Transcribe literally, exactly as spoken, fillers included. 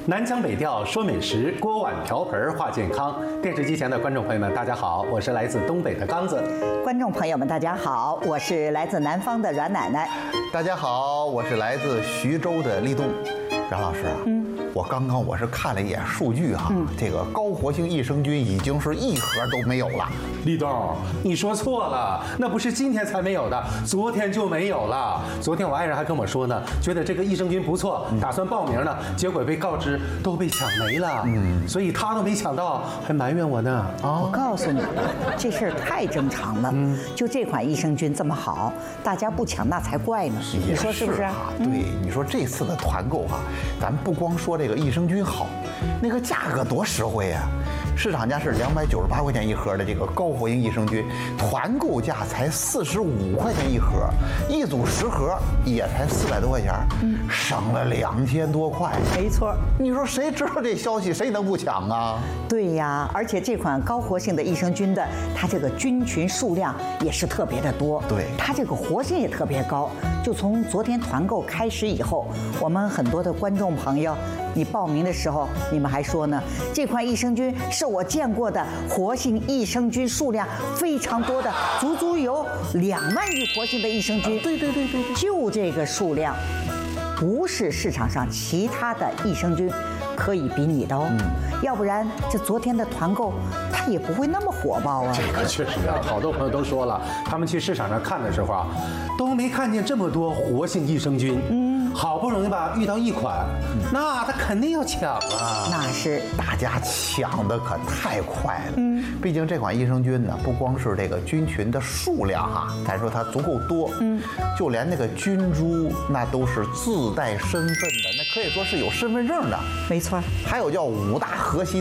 南腔北调说美食，锅碗瓢盆话健康。电视机前的观众朋友们，大家好，我是来自东北的刚子。 观众朋友们，大家好，我是来自南方的阮奶奶。 大家好，我是来自徐州的立冬。阮老师啊，嗯，我刚刚我是看了一眼数据哈，嗯、这个高活性益生菌已经是一盒都没有了。 立冬，你说错了，那不是今天才没有的，昨天就没有了。昨天我爱人还跟我说呢，觉得这个益生菌不错，打算报名呢，结果被告知都被抢没了，嗯，所以他都没抢到，还埋怨我呢。 啊，我告诉你，这事儿太正常了。嗯，就这款益生菌这么好，大家不抢那才怪呢。你说是不是？ 啊，对，你说这次的团购啊，咱不光说这个益生菌好，那个价格多实惠呀！市场价是两百九十八块钱一盒的这个高活性益生菌，团购价才四十五块钱一盒，一组十盒也才四百多块钱，嗯，省了两千多块。 没错， 你说谁知道这消息，谁能不抢啊？ 对呀，而且这款高活性的益生菌的，它这个菌群数量也是特别的多， 对， 它这个活性也特别高。就从昨天团购开始以后，我们很多的观众朋友，你报名的时候，你们还说呢，这款益生菌是我见过的活性益生菌数量非常多的，足足有两万亿活性的益生菌。 对对对对对， 就这个数量，不是市场上其他的益生菌可以比拟的哦。嗯，要不然这昨天的团购它也不会那么火爆啊。 这个确实啊，好多朋友都说了，他们去市场上看的时候啊，都没看见这么多活性益生菌。嗯，好不容易吧遇到一款，那他肯定要抢啊。 那是， 大家抢的可太快了。嗯，毕竟这款益生菌呢，不光是这个菌群的数量哈，咱说它足够多。嗯，就连那个菌株那都是自带身份的，那可以说是有身份证的。 没错， 还有叫五大核心